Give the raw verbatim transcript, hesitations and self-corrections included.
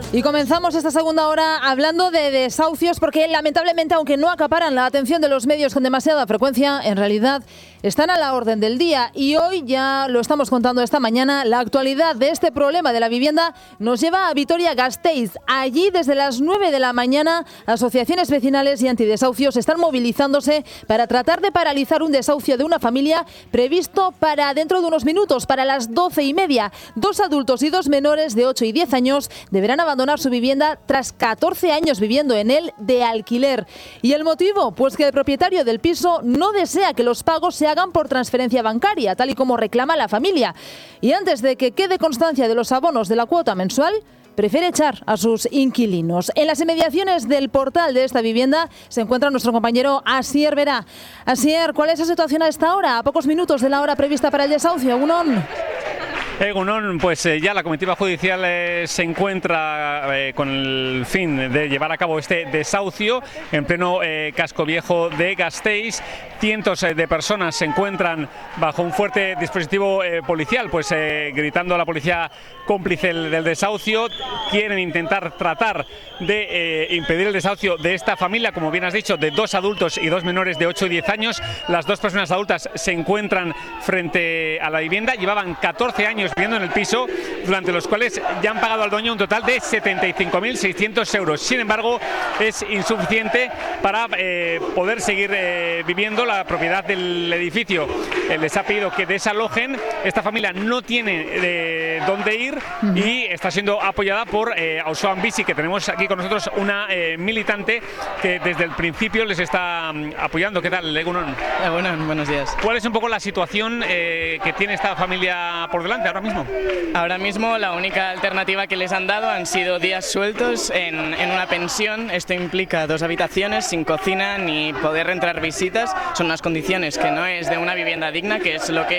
Y comenzamos esta segunda hora hablando de desahucios porque lamentablemente, aunque no acaparan la atención de los medios con demasiada frecuencia, en realidad están a la orden del día. Y hoy, ya lo estamos contando esta mañana, la actualidad de este problema de la vivienda nos lleva a Vitoria-Gasteiz. Allí, desde las nueve de la mañana, asociaciones vecinales y antidesahucios están movilizándose para tratar de paralizar un desahucio de una familia previsto para dentro de unos minutos, para las doce y media. Dos adultos y dos menores de ocho y diez años deberán abandonar su vivienda tras catorce años viviendo en él de alquiler. ¿Y el motivo? Pues que el propietario del piso no desea que los pagos se hagan por transferencia bancaria, tal y como reclama la familia. Y antes de que quede constancia de los abonos de la cuota mensual, prefiere echar a sus inquilinos. En las inmediaciones del portal de esta vivienda se encuentra nuestro compañero Asier Verá. Asier, ¿cuál es la situación a esta hora? A pocos minutos de la hora prevista para el desahucio. Egunon. Egunon, pues eh, ya la comitiva judicial eh, se encuentra eh, con el fin de llevar a cabo este desahucio en pleno eh, casco viejo de Gasteiz. Cientos eh, de personas se encuentran bajo un fuerte dispositivo eh, policial, pues eh, gritando a la policía cómplice del, del desahucio. Quieren intentar tratar de eh, impedir el desahucio de esta familia, como bien has dicho, de dos adultos y dos menores de ocho y diez años. Las dos personas adultas se encuentran frente a la vivienda, llevaban catorce años viviendo en el piso, durante los cuales ya han pagado al dueño un total de setenta y cinco mil seiscientos euros. Sin embargo, es insuficiente para eh, poder seguir eh, viviendo la propiedad del edificio. Eh, les ha pedido que desalojen. Esta familia no tiene eh, dónde ir y está siendo apoyada por eh, Auzoan Bizi, que tenemos aquí con nosotros una eh, militante que desde el principio les está um, apoyando. ¿Qué tal, Egunon? Egunon, buenos días. ¿Cuál es un poco la situación eh, que tiene esta familia por delante ahora mismo? Ahora mismo la única alternativa que les han dado han sido días sueltos en, en una pensión. Esto implica dos habitaciones sin cocina ni poder entrar visitas. Son unas condiciones que no es de una vivienda digna, que es lo que